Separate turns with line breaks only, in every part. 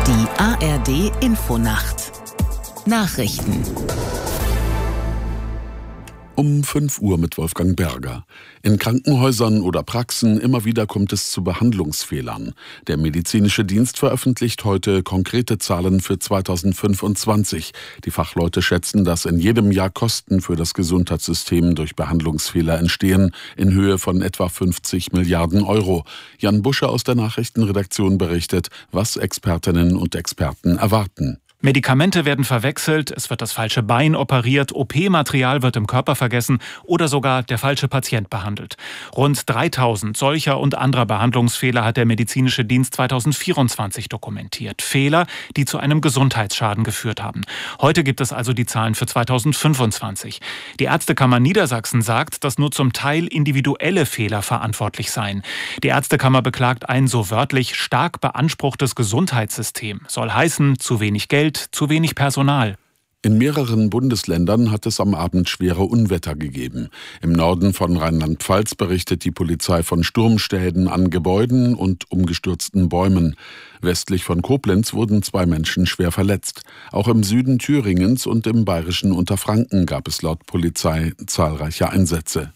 Die ARD Infonacht Nachrichten
Um 5 Uhr mit Wolfgang Berger. In Krankenhäusern oder Praxen immer wieder kommt es zu Behandlungsfehlern. Der medizinische Dienst veröffentlicht heute konkrete Zahlen für 2025. Die Fachleute schätzen, dass in jedem Jahr Kosten für das Gesundheitssystem durch Behandlungsfehler entstehen, in Höhe von etwa 50 Milliarden Euro. Jan Busche aus der Nachrichtenredaktion berichtet, was Expertinnen und Experten erwarten.
Medikamente werden verwechselt, es wird das falsche Bein operiert, OP-Material wird im Körper vergessen oder sogar der falsche Patient behandelt. Rund 3000 solcher und anderer Behandlungsfehler hat der medizinische Dienst 2024 dokumentiert. Fehler, die zu einem Gesundheitsschaden geführt haben. Heute gibt es also die Zahlen für 2025. Die Ärztekammer Niedersachsen sagt, dass nur zum Teil individuelle Fehler verantwortlich seien. Die Ärztekammer beklagt ein so wörtlich stark beanspruchtes Gesundheitssystem. Soll heißen, zu wenig Geld, zu wenig Personal.
In mehreren Bundesländern hat es am Abend schwere Unwetter gegeben. Im Norden von Rheinland-Pfalz berichtet die Polizei von Sturmschäden an Gebäuden und umgestürzten Bäumen. Westlich von Koblenz wurden 2 Menschen schwer verletzt. Auch im Süden Thüringens und im bayerischen Unterfranken gab es laut Polizei zahlreiche Einsätze.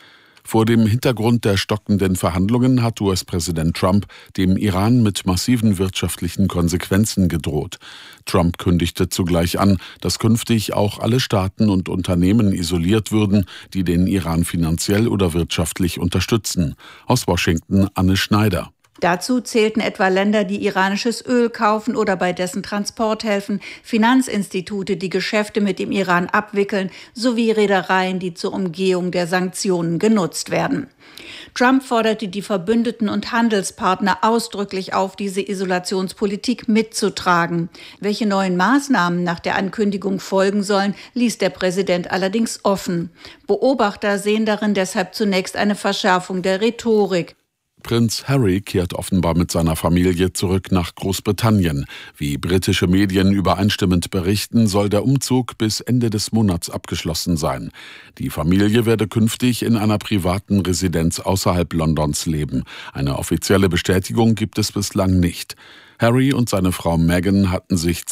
Vor dem Hintergrund der stockenden Verhandlungen hat US-Präsident Trump dem Iran mit massiven wirtschaftlichen Konsequenzen gedroht. Trump kündigte zugleich an, dass künftig auch alle Staaten und Unternehmen isoliert würden, die den Iran finanziell oder wirtschaftlich unterstützen. Aus Washington Anne Schneider.
Dazu zählten etwa Länder, die iranisches Öl kaufen oder bei dessen Transport helfen, Finanzinstitute, die Geschäfte mit dem Iran abwickeln, sowie Reedereien, die zur Umgehung der Sanktionen genutzt werden. Trump forderte die Verbündeten und Handelspartner ausdrücklich auf, diese Isolationspolitik mitzutragen. Welche neuen Maßnahmen nach der Ankündigung folgen sollen, ließ der Präsident allerdings offen. Beobachter sehen darin deshalb zunächst eine Verschärfung der Rhetorik.
Prinz Harry kehrt offenbar mit seiner Familie zurück nach Großbritannien. Wie britische Medien übereinstimmend berichten, soll der Umzug bis Ende des Monats abgeschlossen sein. Die Familie werde künftig in einer privaten Residenz außerhalb Londons leben. Eine offizielle Bestätigung gibt es bislang nicht. Harry und seine Frau Meghan hatten sich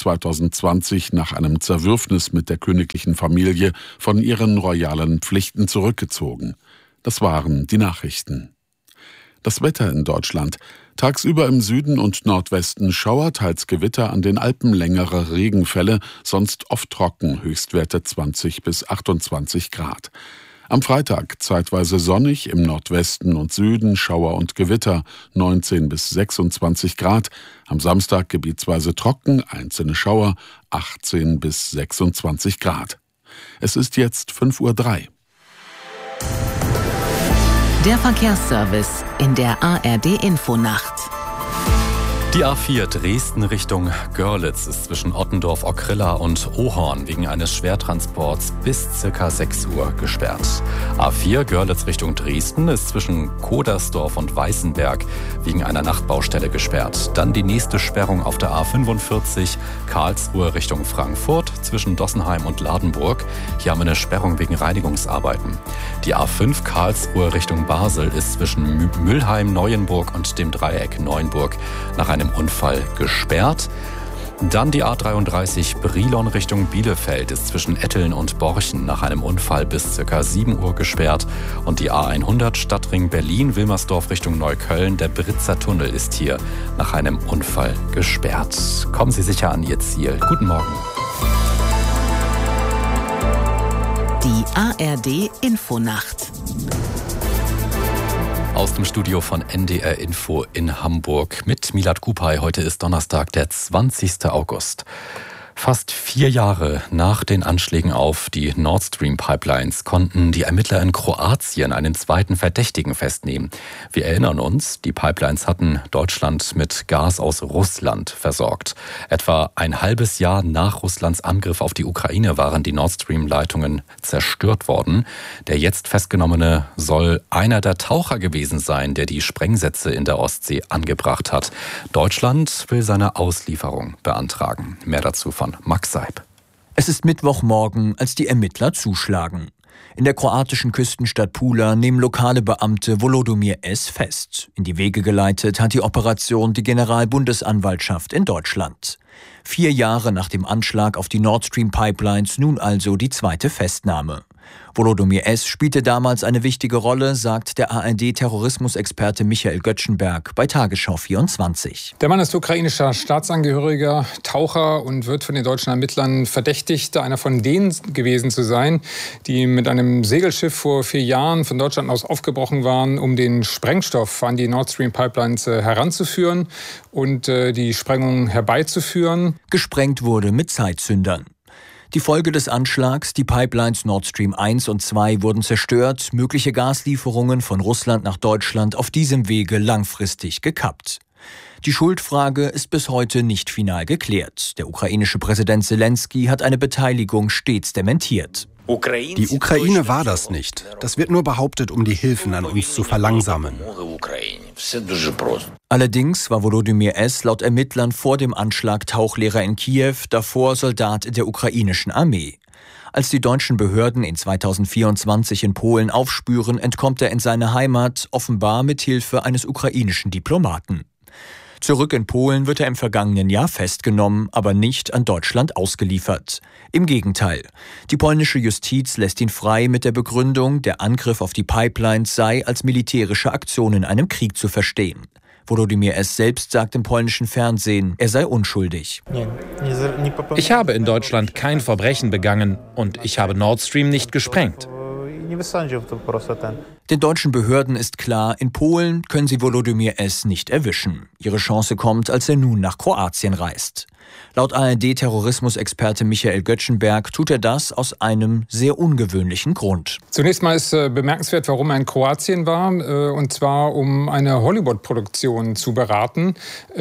2020 nach einem Zerwürfnis mit der königlichen Familie von ihren royalen Pflichten zurückgezogen. Das waren die Nachrichten. Das Wetter in Deutschland. Tagsüber im Süden und Nordwesten Schauer, teils Gewitter, an den Alpen längere Regenfälle, sonst oft trocken, Höchstwerte 20 bis 28 Grad. Am Freitag zeitweise sonnig, im Nordwesten und Süden Schauer und Gewitter, 19 bis 26 Grad. Am Samstag gebietsweise trocken, einzelne Schauer, 18 bis 26 Grad. Es ist jetzt 5:03 Uhr.
Der Verkehrsservice in der ARD Infonacht.
Die A4 Dresden Richtung Görlitz ist zwischen Ottendorf-Ockrilla und Ohorn wegen eines Schwertransports bis ca. 6 Uhr gesperrt. A4 Görlitz Richtung Dresden ist zwischen Kodersdorf und Weißenberg wegen einer Nachtbaustelle gesperrt. Dann die nächste Sperrung auf der A45 Karlsruhe Richtung Frankfurt zwischen Dossenheim und Ladenburg. Hier haben wir eine Sperrung wegen Reinigungsarbeiten. Die A5 Karlsruhe Richtung Basel ist zwischen Mülheim, Neuenburg und dem Dreieck Neuenburg nach einem Unfall gesperrt. Dann die A33 Brilon Richtung Bielefeld ist zwischen Etteln und Borchen nach einem Unfall bis ca. 7 Uhr gesperrt. Und die A100 Stadtring Berlin-Wilmersdorf Richtung Neukölln, der Britzer Tunnel ist hier nach einem Unfall gesperrt. Kommen Sie sicher an Ihr Ziel. Guten Morgen.
Die ARD Infonacht.
Aus dem Studio von NDR Info in Hamburg mit Milad Kupay. Heute ist Donnerstag, der 20. August. Fast 4 Jahre nach den Anschlägen auf die Nord Stream Pipelines konnten die Ermittler in Kroatien einen zweiten Verdächtigen festnehmen. Wir erinnern uns, die Pipelines hatten Deutschland mit Gas aus Russland versorgt. Etwa ein halbes Jahr nach Russlands Angriff auf die Ukraine waren die Nord Stream Leitungen zerstört worden. Der jetzt Festgenommene soll einer der Taucher gewesen sein, der die Sprengsätze in der Ostsee angebracht hat. Deutschland will seine Auslieferung beantragen. Mehr dazu von Max Seib.
Es ist Mittwochmorgen, als die Ermittler zuschlagen. In der kroatischen Küstenstadt Pula nehmen lokale Beamte Volodymyr S. fest. In die Wege geleitet hat die Operation die Generalbundesanwaltschaft in Deutschland. 4 Jahre nach dem Anschlag auf die Nord Stream Pipelines nun also die zweite Festnahme. Volodymyr S. spielte damals eine wichtige Rolle, sagt der ARD-Terrorismusexperte Michael Göttschenberg bei Tagesschau 24.
Der Mann ist ukrainischer Staatsangehöriger, Taucher und wird von den deutschen Ermittlern verdächtigt, einer von denen gewesen zu sein, die mit einem Segelschiff vor 4 Jahren von Deutschland aus aufgebrochen waren, um den Sprengstoff an die Nord Stream Pipelines heranzuführen und die Sprengung herbeizuführen.
Gesprengt wurde mit Zeitzündern. Die Folge des Anschlags, die Pipelines Nord Stream 1 und 2 wurden zerstört, mögliche Gaslieferungen von Russland nach Deutschland auf diesem Wege langfristig gekappt. Die Schuldfrage ist bis heute nicht final geklärt. Der ukrainische Präsident Selenskyj hat eine Beteiligung stets dementiert.
Die Ukraine war das nicht. Das wird nur behauptet, um die Hilfen an uns zu verlangsamen.
Allerdings war Volodymyr S. laut Ermittlern vor dem Anschlag Tauchlehrer in Kiew, davor Soldat der ukrainischen Armee. Als die deutschen Behörden ihn 2024 in Polen aufspüren, entkommt er in seine Heimat, offenbar mit Hilfe eines ukrainischen Diplomaten. Zurück in Polen wird er im vergangenen Jahr festgenommen, aber nicht an Deutschland ausgeliefert. Im Gegenteil. Die polnische Justiz lässt ihn frei mit der Begründung, der Angriff auf die Pipelines sei als militärische Aktion in einem Krieg zu verstehen. Volodymyr S. selbst sagt im polnischen Fernsehen, er sei unschuldig.
Ich habe in Deutschland kein Verbrechen begangen und ich habe Nord Stream nicht gesprengt.
Den deutschen Behörden ist klar, in Polen können sie Volodymyr S. nicht erwischen. Ihre Chance kommt, als er nun nach Kroatien reist. Laut ARD-Terrorismusexperte Michael Göttschenberg tut er das aus einem sehr ungewöhnlichen Grund.
Zunächst mal ist bemerkenswert, warum er in Kroatien war, und zwar um eine Hollywood-Produktion zu beraten,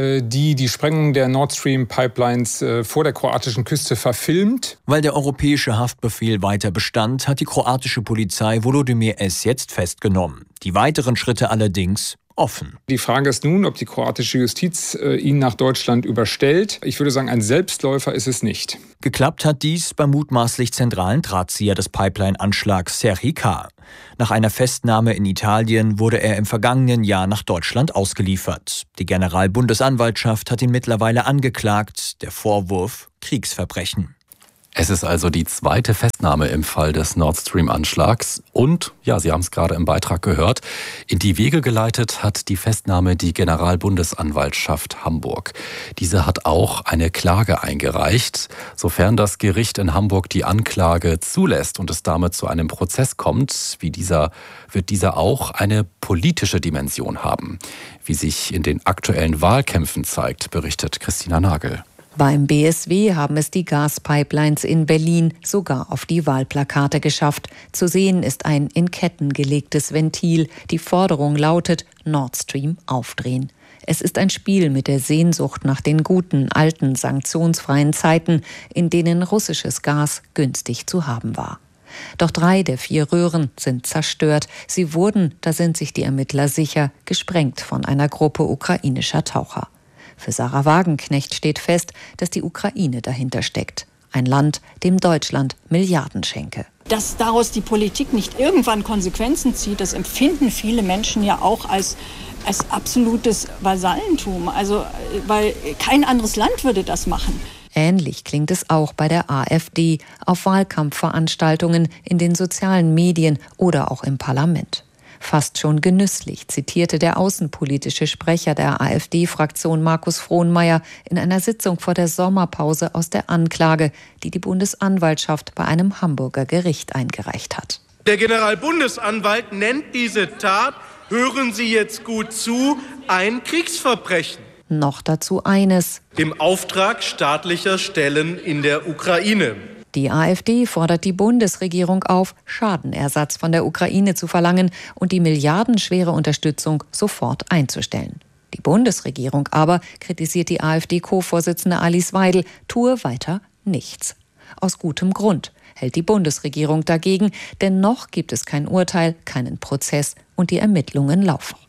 die Sprengung der Nord Stream Pipelines vor der kroatischen Küste verfilmt.
Weil der europäische Haftbefehl weiter bestand, hat die kroatische Polizei Volodymyr S. jetzt festgenommen. Die weiteren Schritte allerdings offen.
Die Frage ist nun, ob die kroatische Justiz ihn nach Deutschland überstellt. Ich würde sagen, ein Selbstläufer ist es nicht.
Geklappt hat dies beim mutmaßlich zentralen Drahtzieher des Pipeline-Anschlags Serhii K. Nach einer Festnahme in Italien wurde er im vergangenen Jahr nach Deutschland ausgeliefert. Die Generalbundesanwaltschaft hat ihn mittlerweile angeklagt. Der Vorwurf Kriegsverbrechen.
Es ist also die zweite Festnahme im Fall des Nord Stream-Anschlags und, ja, Sie haben es gerade im Beitrag gehört, in die Wege geleitet hat die Festnahme die Generalbundesanwaltschaft Hamburg. Diese hat auch eine Klage eingereicht. Sofern das Gericht in Hamburg die Anklage zulässt und es damit zu einem Prozess kommt, wird dieser auch eine politische Dimension haben. Wie sich in den aktuellen Wahlkämpfen zeigt, berichtet Christina Nagel.
Beim BSW haben es die Gaspipelines in Berlin sogar auf die Wahlplakate geschafft. Zu sehen ist ein in Ketten gelegtes Ventil. Die Forderung lautet: Nord Stream aufdrehen. Es ist ein Spiel mit der Sehnsucht nach den guten, alten, sanktionsfreien Zeiten, in denen russisches Gas günstig zu haben war. Doch 3 der 4 Röhren sind zerstört. Sie wurden, da sind sich die Ermittler sicher, gesprengt von einer Gruppe ukrainischer Taucher. Für Sarah Wagenknecht steht fest, dass die Ukraine dahinter steckt. Ein Land, dem Deutschland Milliarden schenke.
Dass daraus die Politik nicht irgendwann Konsequenzen zieht, das empfinden viele Menschen ja auch als absolutes Vasallentum. Also, weil kein anderes Land würde das machen.
Ähnlich klingt es auch bei der AfD auf Wahlkampfveranstaltungen, in den sozialen Medien oder auch im Parlament. Fast schon genüsslich zitierte der außenpolitische Sprecher der AfD-Fraktion Markus Frohnmayer in einer Sitzung vor der Sommerpause aus der Anklage, die die Bundesanwaltschaft bei einem Hamburger Gericht eingereicht hat.
Der Generalbundesanwalt nennt diese Tat, hören Sie jetzt gut zu, ein Kriegsverbrechen.
Noch dazu eines:
im Auftrag staatlicher Stellen in der Ukraine.
Die AfD fordert die Bundesregierung auf, Schadenersatz von der Ukraine zu verlangen und die milliardenschwere Unterstützung sofort einzustellen. Die Bundesregierung aber, kritisiert die AfD-Co-Vorsitzende Alice Weidel, tue weiter nichts. Aus gutem Grund hält die Bundesregierung dagegen, denn noch gibt es kein Urteil, keinen Prozess und die Ermittlungen laufen.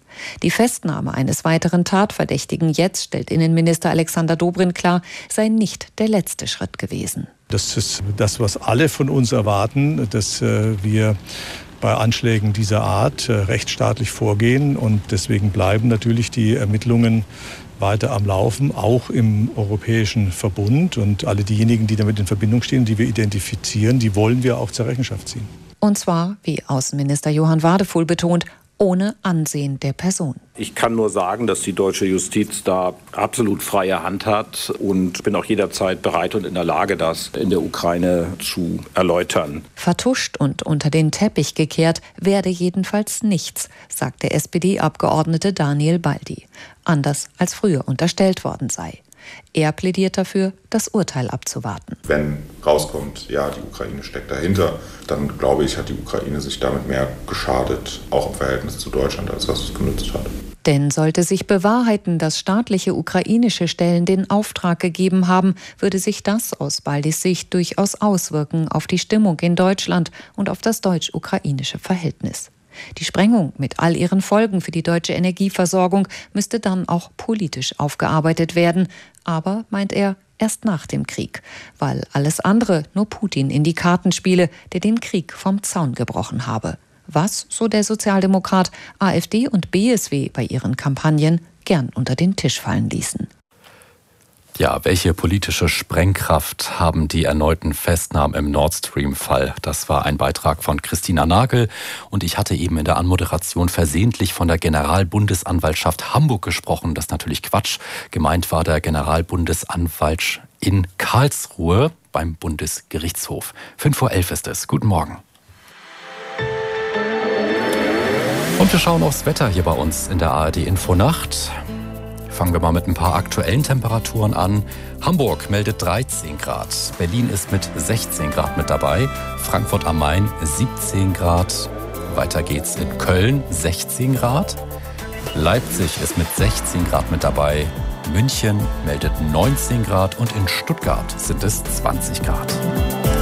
Die Festnahme eines weiteren Tatverdächtigen jetzt, stellt Innenminister Alexander Dobrindt klar, sei nicht der letzte Schritt gewesen.
Das ist das, was alle von uns erwarten, dass wir bei Anschlägen dieser Art rechtsstaatlich vorgehen. Und deswegen bleiben natürlich die Ermittlungen weiter am Laufen, auch im Europäischen Verbund. Und alle diejenigen, die damit in Verbindung stehen, die wir identifizieren, die wollen wir auch zur Rechenschaft ziehen.
Und zwar, wie Außenminister Johann Wadefuhl betont, ohne Ansehen der Person.
Ich kann nur sagen, dass die deutsche Justiz da absolut freie Hand hat und bin auch jederzeit bereit und in der Lage, das in der Ukraine zu erläutern.
Vertuscht und unter den Teppich gekehrt werde jedenfalls nichts, sagt der SPD-Abgeordnete Daniel Baldi. Anders als früher unterstellt worden sei. Er plädiert dafür, das Urteil abzuwarten.
Wenn rauskommt, ja, die Ukraine steckt dahinter, dann glaube ich, hat die Ukraine sich damit mehr geschadet, auch im Verhältnis zu Deutschland, als dass es genutzt hat.
Denn sollte sich bewahrheiten, dass staatliche ukrainische Stellen den Auftrag gegeben haben, würde sich das aus Baldis Sicht durchaus auswirken auf die Stimmung in Deutschland und auf das deutsch-ukrainische Verhältnis. Die Sprengung mit all ihren Folgen für die deutsche Energieversorgung müsste dann auch politisch aufgearbeitet werden. Aber, meint er, erst nach dem Krieg, weil alles andere nur Putin in die Karten spiele, der den Krieg vom Zaun gebrochen habe. Was, so der Sozialdemokrat, AfD und BSW bei ihren Kampagnen gern unter den Tisch fallen ließen.
Ja, welche politische Sprengkraft haben die erneuten Festnahmen im Nord Stream-Fall? Das war ein Beitrag von Christina Nagel und ich hatte eben in der Anmoderation versehentlich von der Generalbundesanwaltschaft Hamburg gesprochen. Das ist natürlich Quatsch. Gemeint war der Generalbundesanwalt in Karlsruhe beim Bundesgerichtshof. 5:11 ist es. Guten Morgen. Und wir schauen aufs Wetter hier bei uns in der ARD Infonacht. Fangen wir mal mit ein paar aktuellen Temperaturen an. Hamburg meldet 13 Grad. Berlin ist mit 16 Grad mit dabei. Frankfurt am Main 17 Grad. Weiter geht's in Köln 16 Grad. Leipzig ist mit 16 Grad mit dabei. München meldet 19 Grad und in Stuttgart sind es 20 Grad.